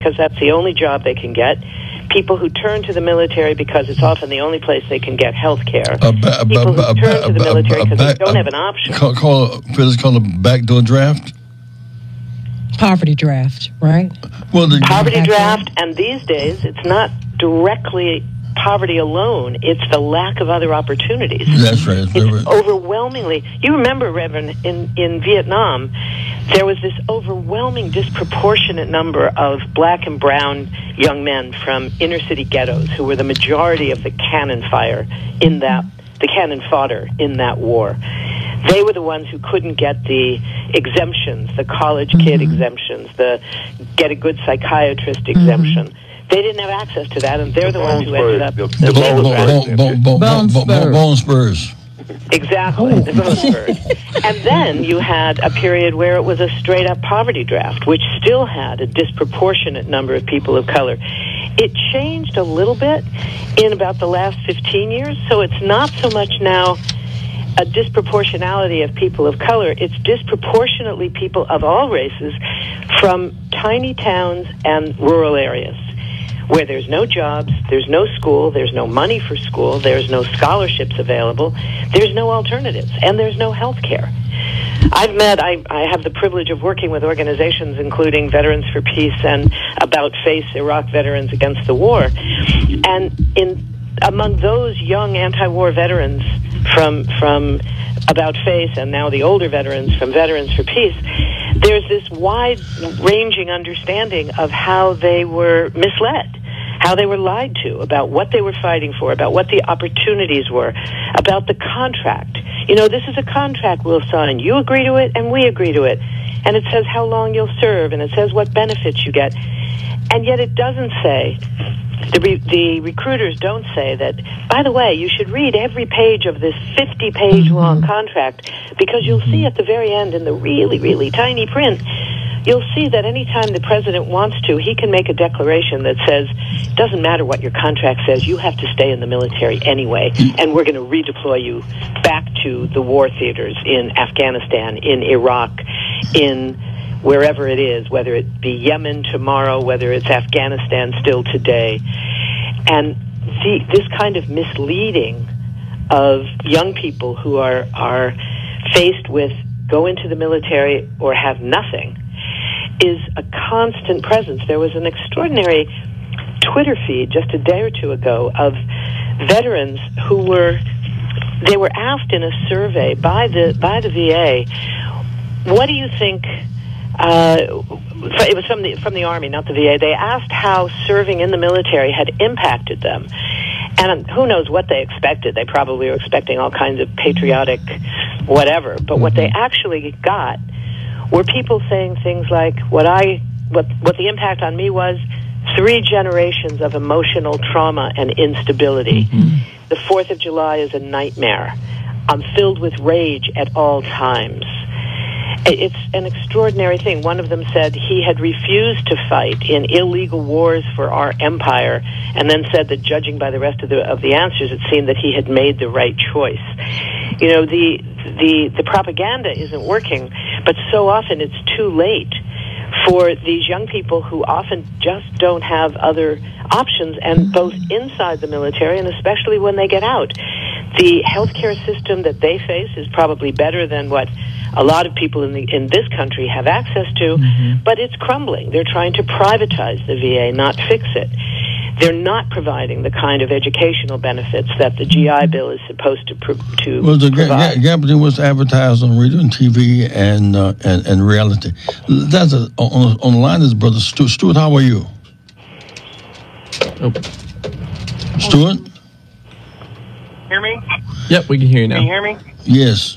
because that's the only job they can get. People who turn to the military because it's often the only place they can get health care. People who turn to the military because they don't have an option. It's called a backdoor draft? Poverty draft, right? Well, poverty draft, and these days it's not directly poverty alone, it's the lack of other opportunities. That's right. It's overwhelmingly, you remember, Reverend, in Vietnam, there was this overwhelming disproportionate number of black and brown young men from inner city ghettos who were the majority of the cannon fodder in that war. They were the ones who couldn't get the exemptions, the college kid exemptions, the get a good psychiatrist exemption. They didn't have access to that, and they're the ones who ended up... Bone spurs. Exactly, the bone spurs. And then you had a period where it was a straight-up poverty draft, which still had a disproportionate number of people of color. It changed a little bit in about the last 15 years, so it's not so much now a disproportionality of people of color. It's disproportionately people of all races from tiny towns and rural areas, where there's no jobs, there's no school, there's no money for school, there's no scholarships available, there's no alternatives, and there's no health care. I have the privilege of working with organizations including Veterans for Peace and About Face, Iraq Veterans Against the War. And among those young anti-war veterans from About Face and now the older veterans from Veterans for Peace, there's this wide-ranging understanding of how they were misled, how they were lied to about what they were fighting for, about what the opportunities were, about the contract. You know, this is a contract we'll sign. You agree to it, and we agree to it. And it says how long you'll serve, and it says what benefits you get. And yet it doesn't say, the recruiters don't say that, by the way, you should read every page of this 50-page long contract, because you'll see at the very end in the really, really tiny print, you'll see that anytime the president wants to, he can make a declaration that says, it doesn't matter what your contract says, you have to stay in the military anyway, and we're going to redeploy you back to the war theaters in Afghanistan, in Iraq, in wherever it is, whether it be Yemen tomorrow, whether it's Afghanistan still today. And this kind of misleading of young people who are faced with go into the military or have nothing is a constant presence. There was an extraordinary Twitter feed just a day or two ago of veterans who were asked in a survey by the VA, what do you think, it was from the Army, not the VA, they asked how serving in the military had impacted them. And who knows what they expected. They probably were expecting all kinds of patriotic whatever. But what they actually got were people saying things like, what the impact on me was 3 generations of emotional trauma and instability. The 4th of July is a nightmare. I'm filled with rage at all times. It's an extraordinary thing. One of them said he had refused to fight in illegal wars for our empire, and then said that judging by the rest of the answers, it seemed that he had made the right choice. You know, the propaganda isn't working, but so often it's too late for these young people who often just don't have other options, and both inside the military and especially when they get out. The healthcare system that they face is probably better than what a lot of people in this country have access to, but it's crumbling. They're trying to privatize the VA, not fix it. They're not providing the kind of educational benefits that the GI Bill is supposed to provide. Well, the gap between what's advertised on radio and TV and reality. That's on the line is Brother Stuart. Stuart, how are you? Stuart? Hear me? Yep, we can hear you now. Can you hear me? Yes.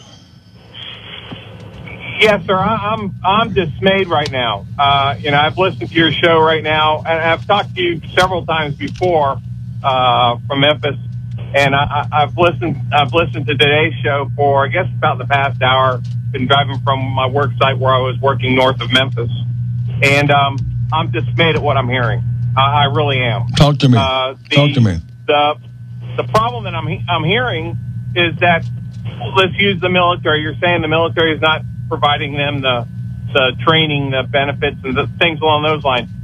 Yes, sir. I'm dismayed right now. I've listened to your show right now, and I've talked to you several times before from Memphis, and I've listened to today's show for I guess about the past hour. Been driving from my work site where I was working north of Memphis, and I'm dismayed at what I'm hearing. I really am. Talk to me. Talk to me. The problem that I'm hearing is that, let's use the military. You're saying the military is not providing them the training, the benefits, and the things along those lines.